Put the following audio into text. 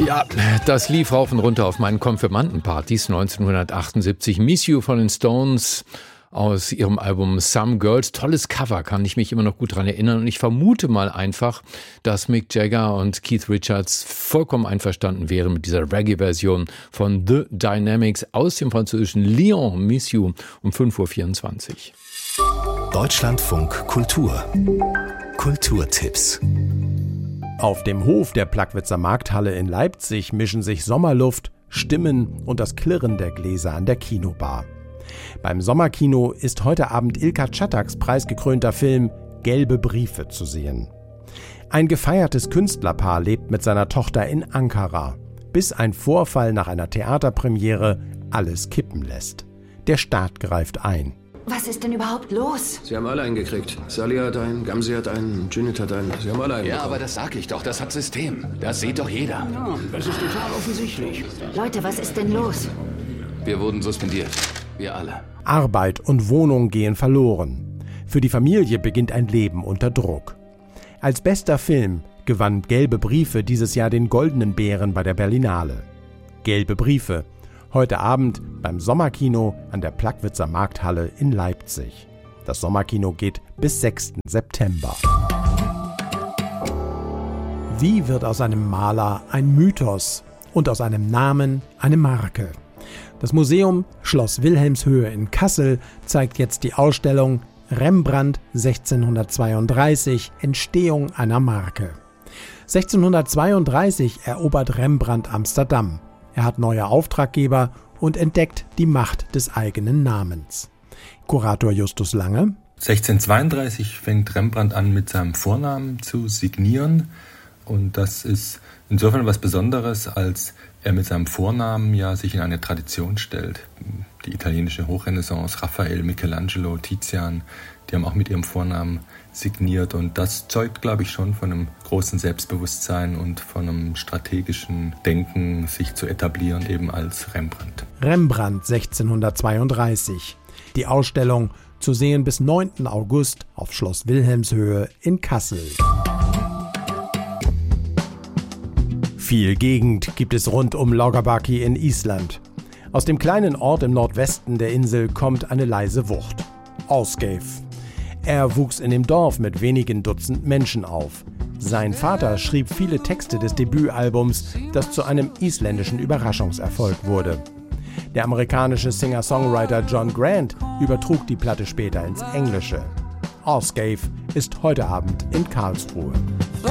Ja, das lief rauf und runter auf meinen Konfirmandenpartys 1978. Miss You von den Stones aus ihrem Album Some Girls. Tolles Cover, kann ich mich immer noch gut dran erinnern. Und ich vermute mal einfach, dass Mick Jagger und Keith Richards vollkommen einverstanden wären mit dieser Reggae-Version von The Dynamics aus dem französischen Lyon, Miss You, um 5.24 Uhr. Deutschlandfunk Kultur. Kulturtipps. Auf dem Hof der Plagwitzer Markthalle in Leipzig mischen sich Sommerluft, Stimmen und das Klirren der Gläser an der Kinobar. Beim Sommerkino ist heute Abend Ilka Czattaks preisgekrönter Film Gelbe Briefe zu sehen. Ein gefeiertes Künstlerpaar lebt mit seiner Tochter in Ankara, bis ein Vorfall nach einer Theaterpremiere alles kippen lässt. Der Staat greift ein. Was ist denn überhaupt los? Sie haben alle einen gekriegt. Sally hat einen, Gamsi hat einen, Judith hat einen. Sie haben alle einen. Ja, bekommen. aber das sag ich doch. Das hat System. Das sieht doch jeder. Ja, das ist total offensichtlich. Leute, was ist denn los? Wir wurden suspendiert. Wir alle. Arbeit und Wohnung gehen verloren. Für die Familie beginnt ein Leben unter Druck. Als bester Film gewann Gelbe Briefe dieses Jahr den Goldenen Bären bei der Berlinale. Gelbe Briefe. Heute Abend beim Sommerkino an der Plagwitzer Markthalle in Leipzig. Das Sommerkino geht bis 6. September. Wie wird aus einem Maler ein Mythos und aus einem Namen eine Marke? Das Museum Schloss Wilhelmshöhe in Kassel zeigt jetzt die Ausstellung Rembrandt 1632 – Entstehung einer Marke. 1632 erobert Rembrandt Amsterdam. Er hat neue Auftraggeber und entdeckt die Macht des eigenen Namens. Kurator Justus Lange: 1632 fängt Rembrandt an, mit seinem Vornamen zu signieren. Und das ist insofern was Besonderes, als er mit seinem Vornamen ja sich in eine Tradition stellt. Die italienische Hochrenaissance, Raphael, Michelangelo, Tizian, die haben auch mit ihrem Vornamen signiert. Und das zeugt, glaube ich, schon von einem großen Selbstbewusstsein und von einem strategischen Denken, sich zu etablieren eben als Rembrandt. Rembrandt 1632. Die Ausstellung zu sehen bis 9. August auf Schloss Wilhelmshöhe in Kassel. Viel Gegend gibt es rund um Laugarbanki in Island. Aus dem kleinen Ort im Nordwesten der Insel kommt eine leise Wucht. Ásgeir. Er wuchs in dem Dorf mit wenigen Dutzend Menschen auf. Sein Vater schrieb viele Texte des Debütalbums, das zu einem isländischen Überraschungserfolg wurde. Der amerikanische Singer-Songwriter John Grant übertrug die Platte später ins Englische. Ásgeir ist heute Abend in Karlsruhe.